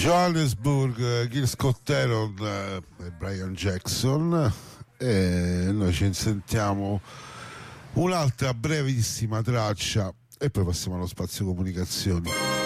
Johannesburg, Gil Scott-Heron e Brian Jackson, e noi ci sentiamo un'altra brevissima traccia e poi passiamo allo spazio comunicazioni.